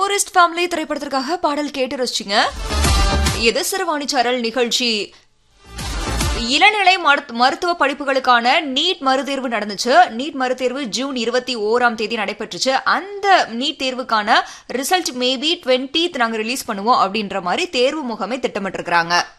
Tourist family திரைப்படத்திற்காக பாடல் கேட்டு ரசிச்சிங்க. இது சிறுவாணிச்சாரல் நிகழ்ச்சி. இளநிலை மருத்துவ படிப்புகளுக்கான நீட் மறுதேர்வு நடந்துச்சு. நீட் மறுதேர்வு ஜூன் 21 நடைபெற்றுச்சு. அந்த நீட் தேர்வுக்கான ரிசல்ட் மேபி 20th நாங்க ரிலீஸ் பண்ணுவோம் அப்படின்ற மாதிரி தேர்வு முகமை திட்டமிட்டு இருக்காங்க.